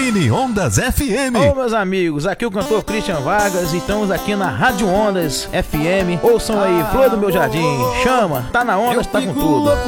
Mini Ondas FM. Ô meus amigos, aqui é o cantor Christian Vargas e estamos aqui na Rádio Ondas FM. Ouçam aí, Flor do Meu Jardim, chama, tá na onda, tá com tudo.